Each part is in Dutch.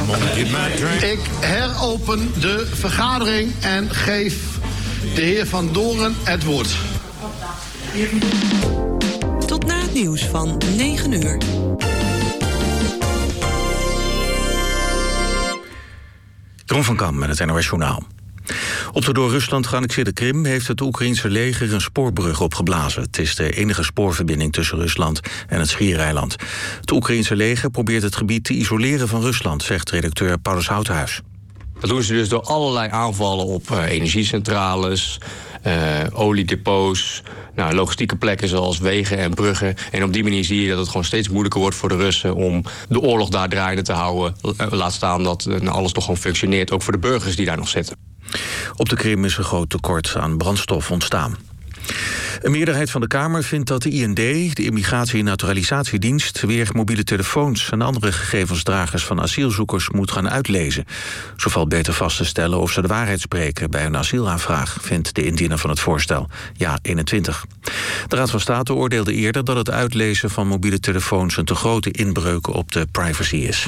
Ik heropen de vergadering en geef de heer Van Doren het woord. Tot na het nieuws van 9 uur. Ron van Kam met het NOS Journaal. Op de door Rusland geannexeerde Krim heeft het Oekraïense leger een spoorbrug opgeblazen. Het is de enige spoorverbinding tussen Rusland en het Schiereiland. Het Oekraïense leger probeert het gebied te isoleren van Rusland, zegt redacteur Paulus Houthuis. Dat doen ze dus door allerlei aanvallen op energiecentrales, oliedepots, logistieke plekken zoals wegen en bruggen. En op die manier zie je dat het gewoon steeds moeilijker wordt voor de Russen om de oorlog daar draaiende te houden. Laat staan dat alles toch gewoon functioneert, ook voor de burgers die daar nog zitten. Op de Krim is een groot tekort aan brandstof ontstaan. Een meerderheid van de Kamer vindt dat de IND, de Immigratie- en Naturalisatiedienst, weer mobiele telefoons en andere gegevensdragers van asielzoekers moet gaan uitlezen. Zo valt beter vast te stellen of ze de waarheid spreken bij een asielaanvraag, vindt de indiener van het voorstel, Ja21. De Raad van State oordeelde eerder dat het uitlezen van mobiele telefoons een te grote inbreuk op de privacy is.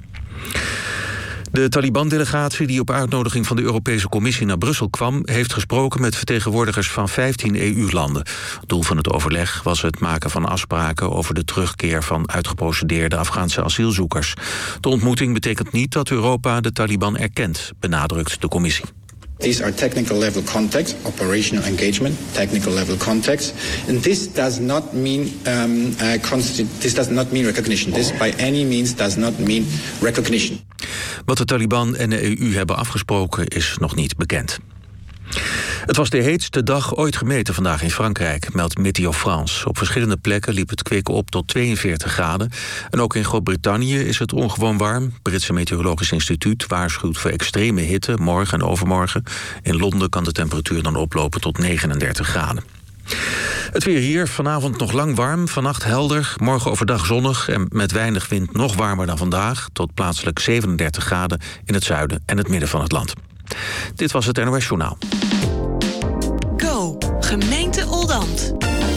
De Taliban-delegatie die op uitnodiging van de Europese Commissie naar Brussel kwam, heeft gesproken met vertegenwoordigers van 15 EU-landen. Het doel van het overleg was het maken van afspraken over de terugkeer van uitgeprocedeerde Afghaanse asielzoekers. De ontmoeting betekent niet dat Europa de Taliban erkent, benadrukt de Commissie. These are technical level contacts, operational engagement, technical level contacts, and this does not mean recognition. This by any means does not mean recognition. Wat de Taliban en de EU hebben afgesproken is nog niet bekend. Het was de heetste dag ooit gemeten vandaag in Frankrijk, meldt Météo France. Op verschillende plekken liep het kwik op tot 42 graden. En ook in Groot-Brittannië is het ongewoon warm. Het Britse Meteorologisch Instituut waarschuwt voor extreme hitte morgen en overmorgen. In Londen kan de temperatuur dan oplopen tot 39 graden. Het weer hier, vanavond nog lang warm, vannacht helder, morgen overdag zonnig en met weinig wind nog warmer dan vandaag, tot plaatselijk 37 graden in het zuiden en het midden van het land. Dit was het NOS Journaal. Go, gemeente Oldambt.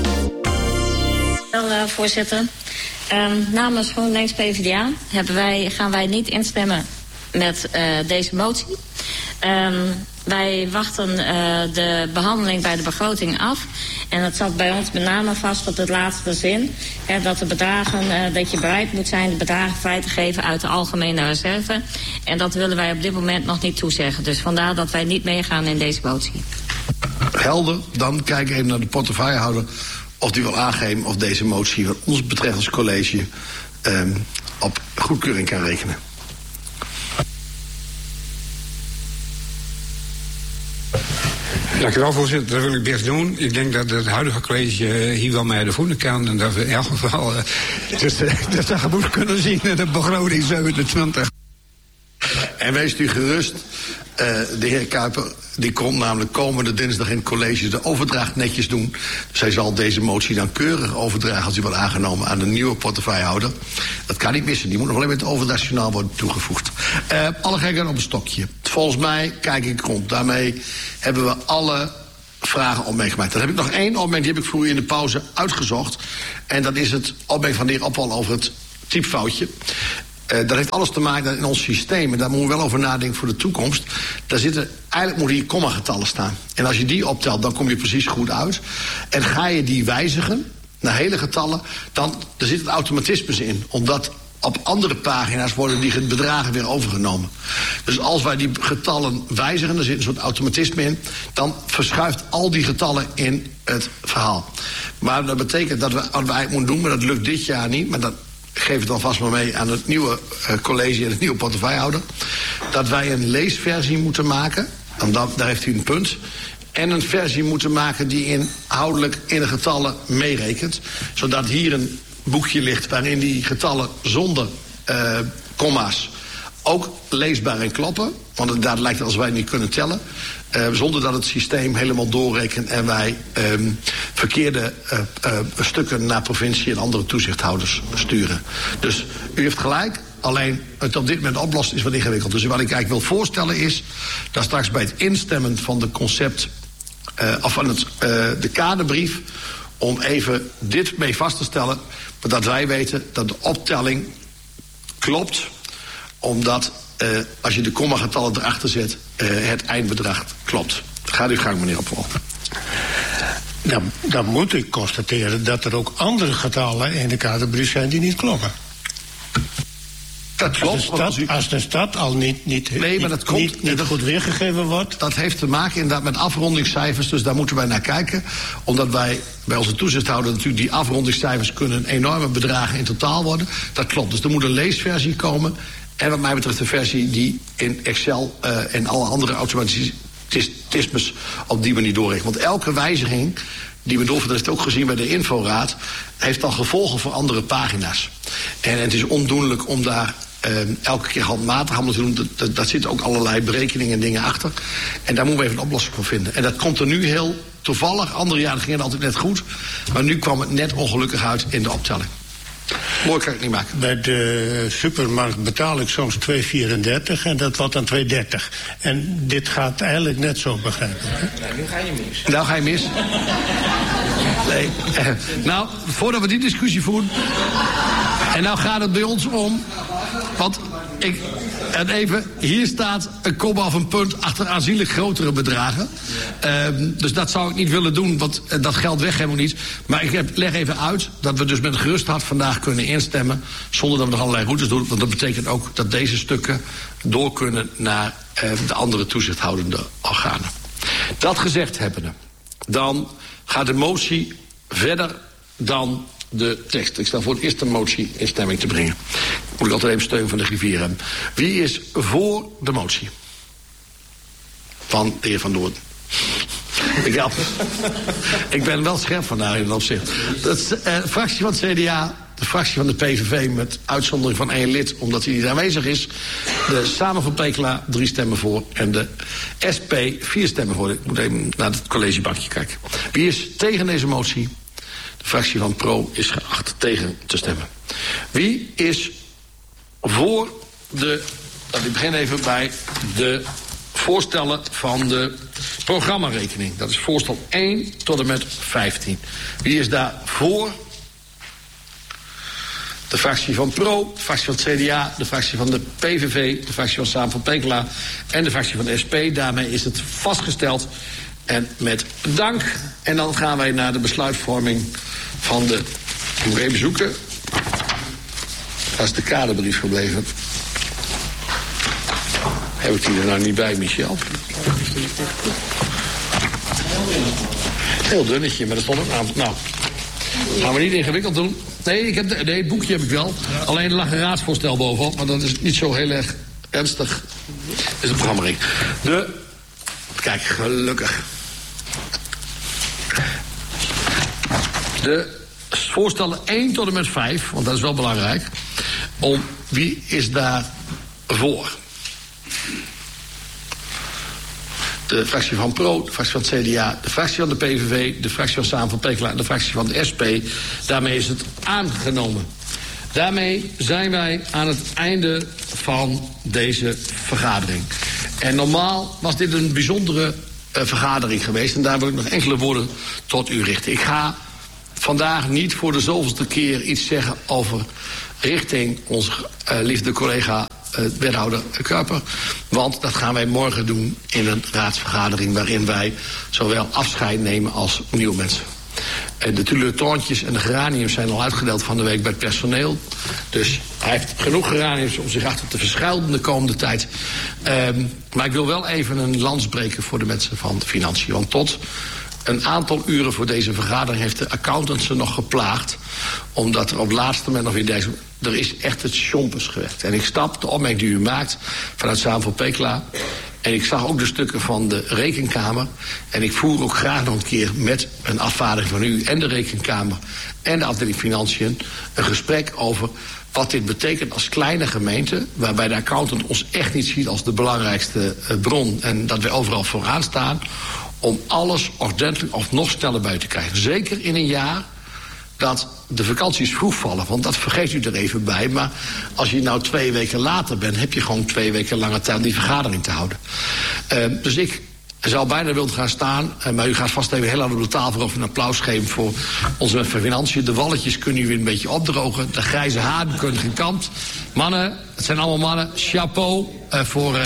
Wel, voorzitter. Namens GroenLinks PvdA gaan wij niet instemmen met deze motie. Wij wachten de behandeling bij de begroting af. En het zat bij ons met name vast op de laatste zin. Dat de bedragen, dat je bereid moet zijn de bedragen vrij te geven uit de algemene reserve. En dat willen wij op dit moment nog niet toezeggen. Dus vandaar dat wij niet meegaan in deze motie. Helder, dan kijk even naar de portefeuillehouder of die wil aangeven of deze motie wat ons betreft als college op goedkeuring kan rekenen. Dank u wel, voorzitter. Dat wil ik best doen. Ik denk dat het huidige college hier wel mee de voeten kan. En dat we in elk geval dat tegemoet kunnen zien in de begroting 27. En wees u gerust, de heer Kuiper die komt namelijk komende dinsdag in het college de overdracht netjes doen. Dus hij zal deze motie dan keurig overdragen als die wordt aangenomen aan de nieuwe portefeuillehouder. Dat kan niet missen, die moet nog alleen met het overdrachtsjournaal worden toegevoegd. Alle gekken op een stokje. Volgens mij kijk ik rond. Daarmee hebben we alle vragen op meegemaakt. Dan heb ik nog één opmerking, die heb ik voor u in de pauze uitgezocht. En dat is het opmerking van de heer Oppel over het typfoutje. Dat heeft alles te maken in ons systeem. En daar moeten we wel over nadenken voor de toekomst. Eigenlijk moeten hier kommagetallen staan. En als je die optelt, dan kom je precies goed uit. En ga je die wijzigen naar hele getallen, dan er zit het automatisme in. Omdat op andere pagina's worden die bedragen weer overgenomen. Dus als wij die getallen wijzigen, er zit een soort automatisme in, dan verschuift al die getallen in het verhaal. Maar dat betekent dat we eigenlijk moeten doen, maar dat lukt dit jaar niet. Maar dat geef het alvast maar mee aan het nieuwe college en het nieuwe portefeuillehouder. Dat wij een leesversie moeten maken. En daar heeft u een punt. En een versie moeten maken die inhoudelijk in de getallen meerekent. Zodat hier een boekje ligt waarin die getallen zonder komma's ook leesbaar en kloppen. Want inderdaad lijkt het als wij niet kunnen tellen. Zonder dat het systeem helemaal doorrekent en wij verkeerde stukken naar provincie en andere toezichthouders sturen. Dus u heeft gelijk, alleen het op dit moment oplossen is wat ingewikkeld. Dus wat ik eigenlijk wil voorstellen is dat straks bij het instemmen van de concept of van de kaderbrief, om even dit mee vast te stellen, dat wij weten dat de optelling klopt, omdat als je de kommagetallen erachter zet, het eindbedrag klopt. Gaat uw gang, meneer Opwol. Dan moet ik constateren dat er ook andere getallen in de kaderbrief zijn die niet kloppen. Dat klopt. Als de stad al niet goed weergegeven wordt. Dat heeft te maken inderdaad met afrondingscijfers, dus daar moeten wij naar kijken. Omdat wij bij onze toezichthouder natuurlijk die afrondingscijfers kunnen enorme bedragen in totaal worden. Dat klopt, dus er moet een leesversie komen. En wat mij betreft de versie die in Excel en alle andere automatismes op die manier doorrekent. Want elke wijziging die we doorvoeren, dat is ook gezien bij de Inforaad, heeft dan gevolgen voor andere pagina's. En het is ondoenlijk om daar elke keer handmatig aan te doen. Daar zitten ook allerlei berekeningen en dingen achter. En daar moeten we even een oplossing voor vinden. En dat komt er nu heel toevallig. Andere jaren ging het altijd net goed. Maar nu kwam het net ongelukkig uit in de optelling. Mooi kan ik niet maken. Bij de supermarkt betaal ik soms 2,34 en dat wordt dan 2,30. En dit gaat eigenlijk net zo, begrijp ik. Nou, nu ga je mis. Nee. Nou, voordat we die discussie voeren. En nou gaat het bij ons om. Want hier staat een komma of een punt achter aanzienlijk grotere bedragen. Dus dat zou ik niet willen doen, want dat geld weg hebben we niet. Maar ik leg even uit dat we dus met een gerust hart vandaag kunnen instemmen, zonder dat we nog allerlei routes doen. Want dat betekent ook dat deze stukken door kunnen naar de andere toezichthoudende organen. Dat gezegd hebbende, dan gaat de motie verder dan de tekst. Ik stel voor het eerst een motie in stemming te brengen. Moet ik altijd even steun van de griffier hebben. Wie is voor de motie? Van de heer Van Doorn. Ik ben wel scherp vandaag in dat opzicht. Dat is de fractie van het CDA, de fractie van de PVV met uitzondering van 1 lid, omdat hij niet aanwezig is. De Samen van Pekela 3 stemmen voor en de SP 4 stemmen voor. Ik moet even naar het collegebankje kijken. Wie is tegen deze motie? De fractie van Pro is geacht tegen te stemmen. Wie is voor de... Ik begin even bij de voorstellen van de programmarekening. Dat is voorstel 1 tot en met 15. Wie is daar voor? De fractie van Pro, de fractie van het CDA, de fractie van de PVV, de fractie van Samen van Pekela en de fractie van de SP. Daarmee is het vastgesteld. En met dank. En dan gaan wij naar de besluitvorming van de... Ik moet even zoeken. Waar is de kaderbrief gebleven? Heb ik die er nou niet bij, Michel? Heel dunnetje, maar er stond ook aan. Nou, gaan we niet ingewikkeld doen. Nee, het boekje heb ik wel. Alleen er lag een raadsvoorstel bovenop, maar dat is niet zo heel erg ernstig. Dat is een programma. Kijk, gelukkig. De voorstellen 1 tot en met 5, want dat is wel belangrijk. Wie is daar voor? De fractie van Pro, de fractie van het CDA, de fractie van de PVV, de fractie van Samen van Pekela en de fractie van de SP. Daarmee is het aangenomen. Daarmee zijn wij aan het einde van deze vergadering. En normaal was dit een bijzondere vergadering geweest. En daar wil ik nog enkele woorden tot u richten. Ik ga vandaag niet voor de zoveelste keer iets zeggen over richting onze liefde collega wethouder Kuiper. Want dat gaan wij morgen doen in een raadsvergadering waarin wij zowel afscheid nemen als nieuwe mensen. De tulletoontjes en de geraniums zijn al uitgedeeld van de week bij het personeel. Dus hij heeft genoeg geraniums om zich achter te verschuilen de komende tijd. Maar ik wil wel even een lans breken voor de mensen van de financiën. Want tot een aantal uren voor deze vergadering heeft de accountant ze nog geplaagd. Omdat er op het laatste moment nog weer deze... Er is echt het chompers gewerkt. En ik snap de opmerking die u maakt vanuit Samen van Pekela. En ik zag ook de stukken van de Rekenkamer. En ik voer ook graag nog een keer met een afvaardiging van u en de Rekenkamer en de afdeling Financiën een gesprek over wat dit betekent als kleine gemeente, waarbij de accountant ons echt niet ziet als de belangrijkste bron en dat wij overal vooraan staan, om alles ordentelijk of nog sneller bij te krijgen. Zeker in een jaar dat de vakanties vroeg vallen, want dat vergeet u er even bij. Maar als je nou 2 weken later bent, heb je gewoon 2 weken langer tijd om die vergadering te houden. Dus ik Hij zou bijna willen gaan staan, maar u gaat vast even heel lang op de tafel of een applaus geven voor onze financiën. De walletjes kunnen u weer een beetje opdrogen. De grijze haren kunnen gekamd. Mannen, het zijn allemaal mannen. Chapeau voor...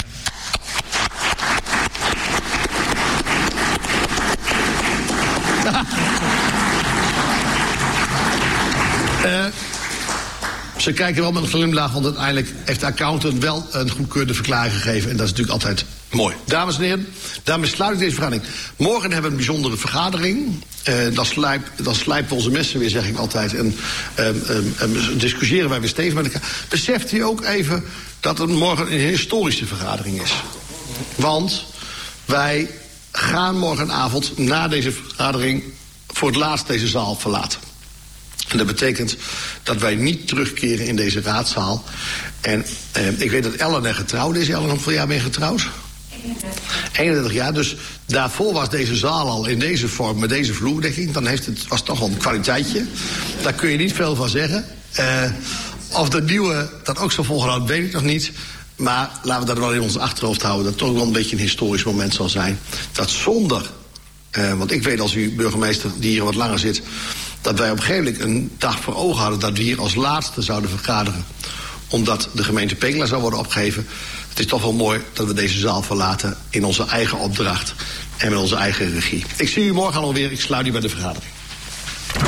Ze kijken wel met een glimlach, want uiteindelijk heeft de accountant wel een goedkeurde verklaring gegeven. En dat is natuurlijk altijd mooi. Dames en heren, daarmee sluit ik deze vergadering. Morgen hebben we een bijzondere vergadering. Dan slijpen onze messen weer, zeg ik altijd. En discussiëren wij weer stevig met elkaar. Beseft u ook even dat het morgen een historische vergadering is. Want wij gaan morgenavond na deze vergadering voor het laatst deze zaal verlaten. En dat betekent dat wij niet terugkeren in deze raadzaal. En ik weet dat Ellen er getrouwd is. Ellen, hoeveel jaar ben je getrouwd? 31 jaar. Dus daarvoor was deze zaal al in deze vorm, met deze vloerdekking. Dan was toch wel een kwaliteitje. Daar kun je niet veel van zeggen. Of de nieuwe dat ook zo volgehouden, weet ik nog niet. Maar laten we dat wel in ons achterhoofd houden. Dat het toch wel een beetje een historisch moment zal zijn. Dat zonder, want ik weet als u burgemeester die hier wat langer zit, dat wij op een gegeven moment een dag voor ogen hadden dat we hier als laatste zouden vergaderen. Omdat de gemeente Pekela zou worden opgeheven. Het is toch wel mooi dat we deze zaal verlaten in onze eigen opdracht en met onze eigen regie. Ik zie u morgen alweer. Ik sluit u bij de vergadering.